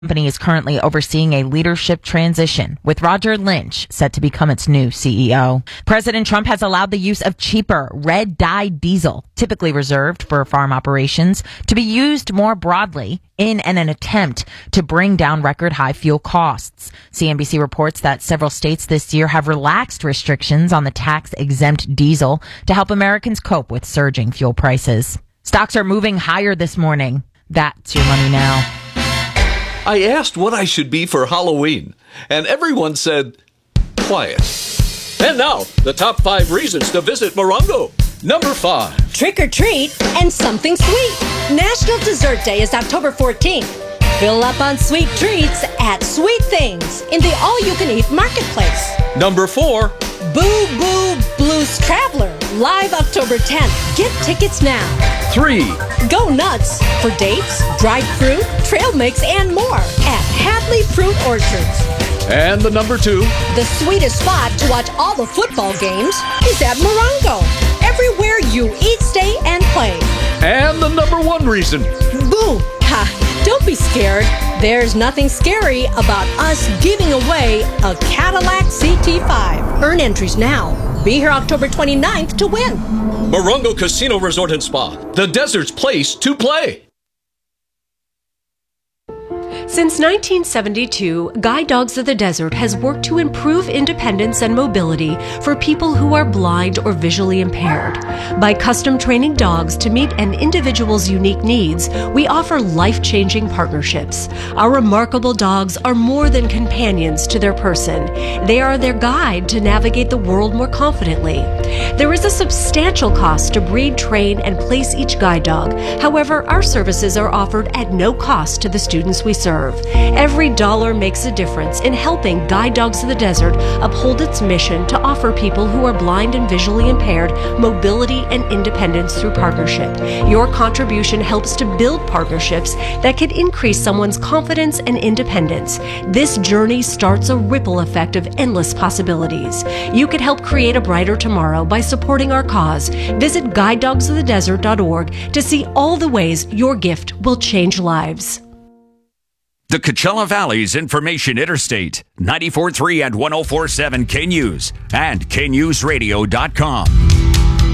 company is currently overseeing a leadership transition, with Roger Lynch set to become its new CEO. President Trump has allowed the use of cheaper red dye diesel, typically reserved for farm operations, to be used more broadly in an attempt to bring down record high fuel costs. CNBC reports that several states this year have relaxed restrictions on the tax-exempt diesel to help Americans cope with surging fuel prices. Stocks are moving higher this morning. That's your money now. I asked what I should be for Halloween, and everyone said, quiet. And now, the top 5 reasons to visit Morongo. Number 5. Trick or treat and something sweet. National Dessert Day is October 14th. Fill up on sweet treats at Sweet Things in the all-you-can-eat marketplace. Number 4. Boo Boo Blues Traveler, live October 10th. Get tickets now. 3. Go nuts for dates, dried fruit, trail mix, and more at Hadley Fruit Orchards. And the number 2. The sweetest spot to watch all the football games is at Morongo. Everywhere you eat, stay, and play. And the number 1 reason. Boo! Ha! Don't be scared. There's nothing scary about us giving away a Cadillac CT5. Earn entries now. Be here October 29th to win. Morongo Casino Resort and Spa, the desert's place to play. Since 1972, Guide Dogs of the Desert has worked to improve independence and mobility for people who are blind or visually impaired. By custom training dogs to meet an individual's unique needs, we offer life-changing partnerships. Our remarkable dogs are more than companions to their person. They are their guide to navigate the world more confidently. There is a substantial cost to breed, train, and place each guide dog. However, our services are offered at no cost to the students we serve. Every dollar makes a difference in helping Guide Dogs of the Desert uphold its mission to offer people who are blind and visually impaired mobility and independence through partnership. Your contribution helps to build partnerships that can increase someone's confidence and independence. This journey starts a ripple effect of endless possibilities. You can help create a brighter tomorrow by supporting our cause. Visit guidedogsofthedesert.org to see all the ways your gift will change lives. The Coachella Valley's Information Interstate, 94.3 and 104.7 KNews and KNewsRadio.com.